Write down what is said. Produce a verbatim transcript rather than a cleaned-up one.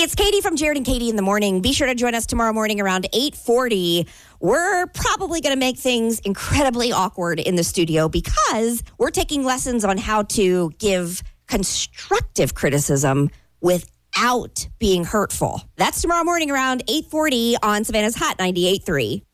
It's Katie from Jared and Katie in the Morning. Be sure to join us tomorrow morning around eight forty. We're probably going to make things incredibly awkward in the studio because we're taking lessons on how to give constructive criticism without being hurtful. That's tomorrow morning around eight forty on Savannah's Hot ninety-eight point three.